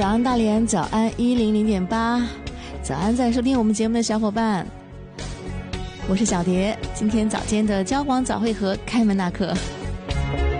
早安大连，早安100.8，早安在收听我们节目的小伙伴，我是小蝶。今天早间的交广早会合开门那刻，